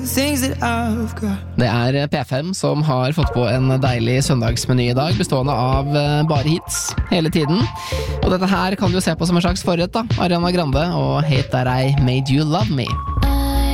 Det P5 som har fått på en deilig søndagsmeny I dag, bestående av bare hits hele tiden. Og dette her kan du se på som en slags forrett da, Ariana Grande og Hate That I Made You Love Me.